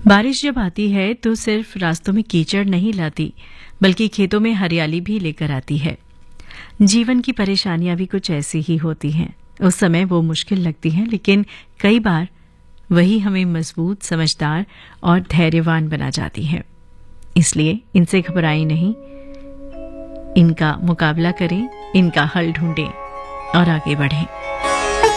बारिश जब आती है तो सिर्फ रास्तों में कीचड़ नहीं लाती, बल्कि खेतों में हरियाली भी लेकर आती है। जीवन की परेशानियां भी कुछ ऐसी ही होती हैं। उस समय वो मुश्किल लगती हैं, लेकिन कई बार वही हमें मजबूत, समझदार और धैर्यवान बना जाती है। इसलिए इनसे घबराएं नहीं, इनका मुकाबला करें, इनका हल ढूंढें और आगे बढ़ें।